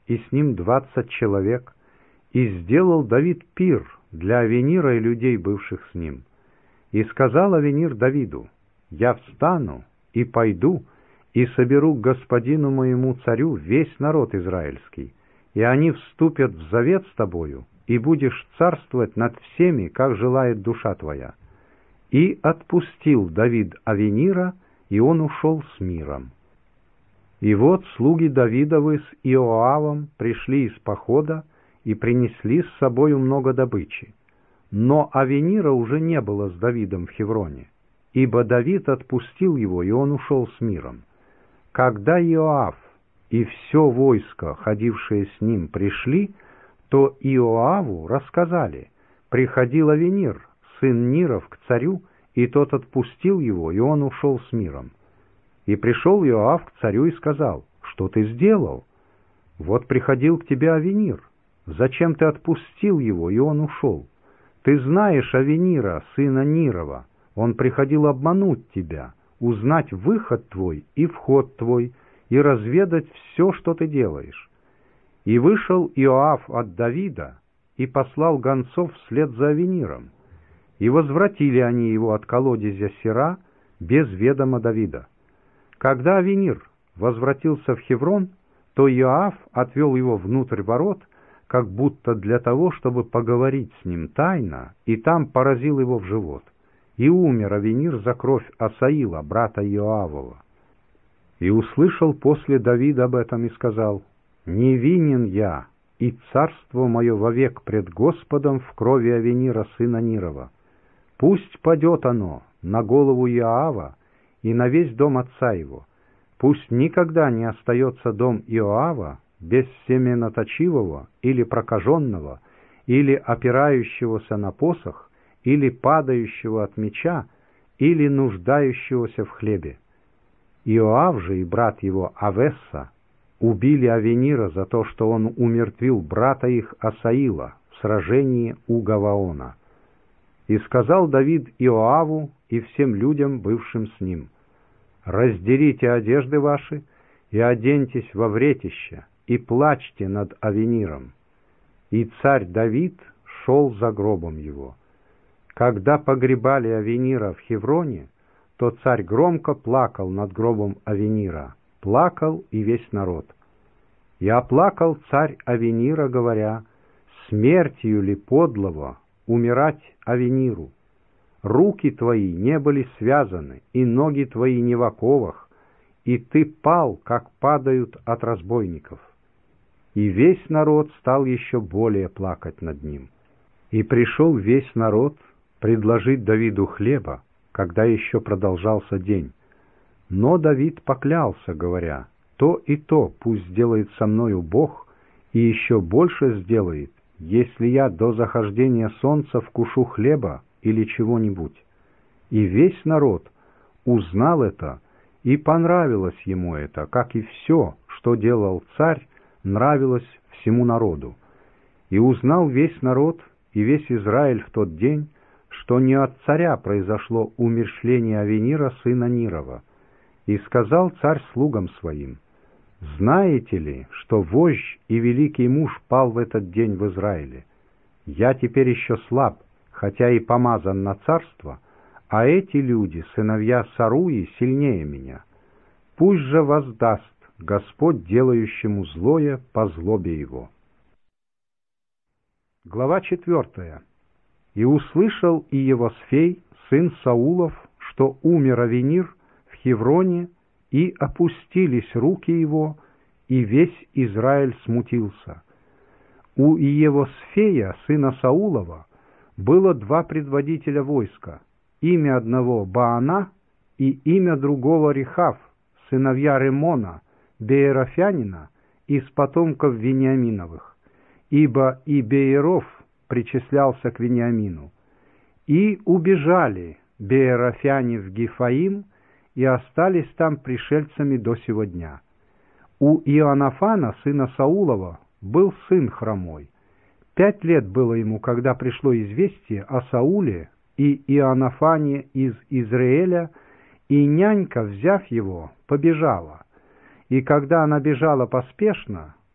и с ним 20 человек, и сделал Давид пир для Авенира и людей, бывших с ним. И сказал Авенир Давиду: «Я встану и пойду, и соберу к господину моему царю весь народ израильский, и они вступят в завет с тобою, и будешь царствовать над всеми, как желает душа твоя». И отпустил Давид Авенира, и он ушел с миром. И вот слуги Давидовы с Иоавом пришли из похода и принесли с собою много добычи. Но Авенира уже не было с Давидом в Хевроне, ибо Давид отпустил его, и он ушел с миром. Когда Иоав и все войско, ходившее с ним, пришли, то Иоаву рассказали: приходил Авенир, сын Ниров, к царю, и тот отпустил его, и он ушел с миром. И пришел Иоав к царю и сказал: «Что ты сделал? Вот приходил к тебе Авенир. Зачем ты отпустил его, и он ушел? Ты знаешь Авенира, сына Нирова. Он приходил обмануть тебя, узнать выход твой и вход твой, и разведать все, что ты делаешь». И вышел Иоав от Давида и послал гонцов вслед за Авениром. И возвратили они его от колодезя Сира без ведома Давида. Когда Авенир возвратился в Хеврон, то Иоав отвел его внутрь ворот, как будто для того, чтобы поговорить с ним тайно, и там поразил его в живот. И умер Авенир за кровь Асаила, брата Иоавова. И услышал после Давид об этом и сказал: «Невинен я, и царство мое вовек пред Господом в крови Авенира, сына Нирова. Пусть падет оно на голову Иоава и на весь дом отца его. Пусть никогда не остается дом Иоава без семеноточивого или прокаженного, или опирающегося на посох, или падающего от меча, или нуждающегося в хлебе». Иоав же и брат его Авесса убили Авенира за то, что он умертвил брата их Асаила в сражении у Гаваона. И сказал Давид Иоаву и всем людям, бывшим с ним: «Раздерите одежды ваши и оденьтесь во вретище, и плачьте над Авениром». И царь Давид шел за гробом его. Когда погребали Авенира в Хевроне, то царь громко плакал над гробом Авенира, плакал и весь народ. И оплакал царь Авенира, говоря: «Смертью ли подлого умирать Авениру? Руки твои не были связаны, и ноги твои не в оковах, и ты пал, как падают от разбойников». И весь народ стал еще более плакать над ним. И пришел весь народ предложить Давиду хлеба, когда еще продолжался день. Но Давид поклялся, говоря: «То и то пусть сделает со мною Бог, и еще больше сделает, если я до захождения солнца вкушу хлеба или чего-нибудь». И весь народ узнал это, и понравилось ему это, как и все, что делал царь, нравилось всему народу. И узнал весь народ и весь Израиль в тот день, что не от царя произошло умерщвление Авенира, сына Нирова. И сказал царь слугам своим: «Знаете ли, что вождь и великий муж пал в этот день в Израиле? Я теперь еще слаб, хотя и помазан на царство, а эти люди, сыновья Саруи, сильнее меня. Пусть же воздаст Господь делающему злое по злобе его». Глава 4. «И услышал Иевосфей, сын Саулов, что умер Авенир в Хевроне, и опустились руки его, и весь Израиль смутился. У Иевосфея, сына Саулова, было 2 предводителя войска, имя одного Баана и имя другого Рехав, сыновья Ремона, Беерофянина, из потомков Вениаминовых, ибо и Бееров причислялся к Вениамину. И убежали Беерофяне в Гифаим, и остались там пришельцами до сего дня. У Иоаннафана, сына Саулова, был сын хромой. 5 лет было ему, когда пришло известие о Сауле и Иоаннафане из Израиля, и нянька, взяв его, побежала. И когда она бежала поспешно,